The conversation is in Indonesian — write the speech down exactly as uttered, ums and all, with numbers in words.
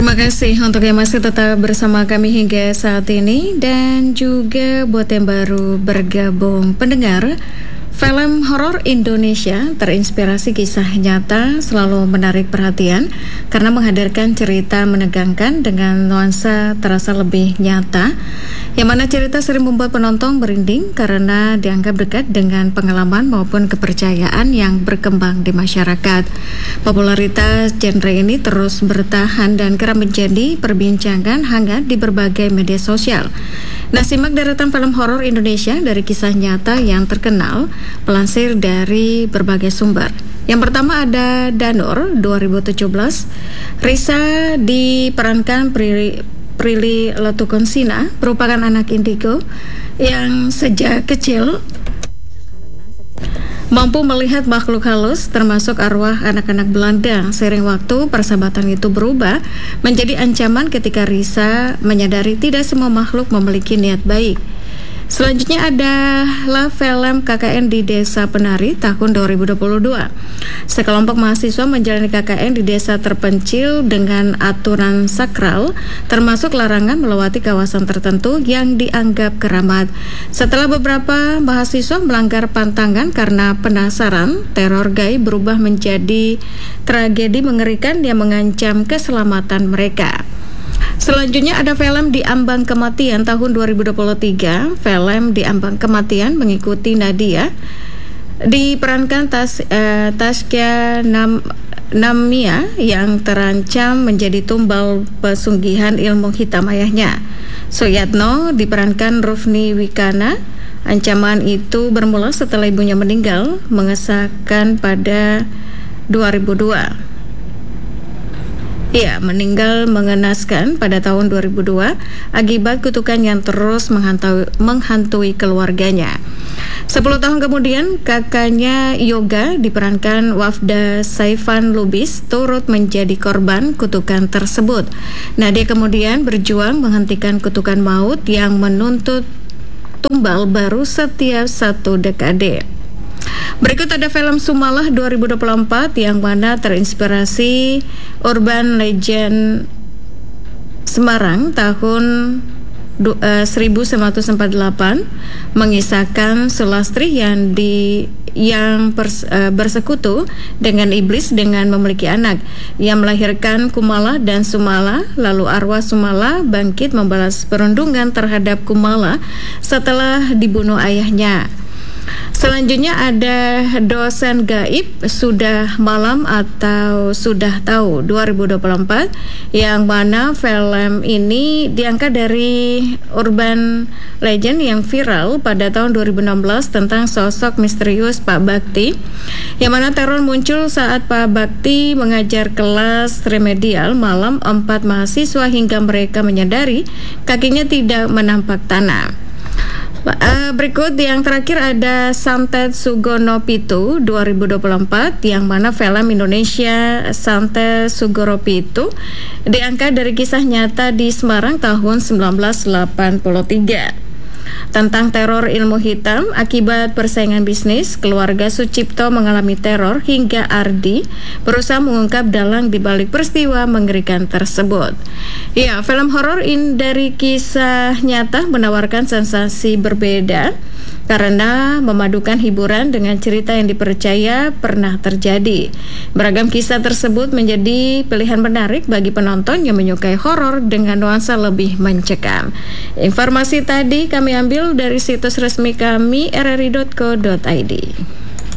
Terima kasih untuk yang masih tetap bersama kami hingga saat ini, dan juga buat yang baru bergabung pendengar. Film horor Indonesia terinspirasi kisah nyata selalu menarik perhatian karena menghadirkan cerita menegangkan dengan nuansa terasa lebih nyata, yang mana cerita sering membuat penonton merinding karena dianggap dekat dengan pengalaman maupun kepercayaan yang berkembang di masyarakat. Popularitas genre ini terus bertahan dan kerap menjadi perbincangan hangat di berbagai media sosial. Nah, simak deretan film horor Indonesia dari kisah nyata yang terkenal, pelansir dari berbagai sumber. Yang pertama ada Danur dua ribu tujuh belas. Risa diperankan Prilly, Prilly Latukonsina, merupakan anak indigo yang sejak kecil mampu melihat makhluk halus termasuk arwah anak-anak Belanda. Seiring waktu, persahabatan itu berubah menjadi ancaman ketika Risa menyadari tidak semua makhluk memiliki niat baik. Selanjutnya adalah film K K N di Desa Penari tahun dua ribu dua puluh dua. Sekelompok mahasiswa menjalani K K N di desa terpencil dengan aturan sakral, termasuk larangan melewati kawasan tertentu yang dianggap keramat. Setelah beberapa mahasiswa melanggar pantangan karena penasaran, teror gaib berubah menjadi tragedi mengerikan yang mengancam keselamatan mereka. Selanjutnya ada film Di Ambang Kematian tahun dua ribu dua puluh tiga. Film Di Ambang Kematian mengikuti Nadia, diperankan Tas, uh, Taskia Nam, Namia yang terancam menjadi tumbal pesunggihan ilmu hitam ayahnya. Suyatno diperankan Rufni Wikana. Ancaman itu bermula setelah ibunya meninggal, mengesahkan pada dua ribu dua. Ya, meninggal mengenaskan pada tahun dua ribu dua akibat kutukan yang terus menghantui, menghantui keluarganya. Sepuluh tahun kemudian, kakaknya Yoga diperankan Wafda Saifan Lubis turut menjadi korban kutukan tersebut. Nah, dia kemudian berjuang menghentikan kutukan maut yang menuntut tumbal baru setiap satu dekade. Berikut ada film Sumalah dua ribu dua puluh empat yang mana terinspirasi urban legend Semarang tahun uh, seribu sembilan ratus empat puluh delapan, mengisahkan Sulastri yang di yang pers, uh, bersekutu dengan iblis dengan memiliki anak yang melahirkan Kumala dan Sumala. Lalu arwah Sumala bangkit membalas perundungan terhadap Kumala setelah dibunuh ayahnya. Selanjutnya ada Dosen Gaib Sudah Malam atau Sudah Tahu dua ribu dua puluh empat, yang mana film ini diangkat dari urban legend yang viral pada tahun dua ribu enam belas tentang sosok misterius Pak Bakti, yang mana teror muncul saat Pak Bakti mengajar kelas remedial malam empat mahasiswa hingga mereka menyadari kakinya tidak menampak tanah. Uh, berikut yang terakhir ada Santet Sugono Pitu dua ribu dua puluh empat, yang mana film Indonesia Santet Sugoro Pitu diangkat dari kisah nyata di Semarang tahun seribu sembilan ratus delapan puluh tiga. Tentang teror ilmu hitam akibat persaingan bisnis, keluarga Sucipto mengalami teror hingga Ardi berusaha mengungkap dalang di balik peristiwa mengerikan tersebut. Ya, film horor ini dari kisah nyata menawarkan sensasi berbeda karena memadukan hiburan dengan cerita yang dipercaya pernah terjadi. Beragam kisah tersebut menjadi pilihan menarik bagi penonton yang menyukai horor dengan nuansa lebih mencekam. Informasi tadi kami ambil dari situs resmi kami r r i dot co dot i d.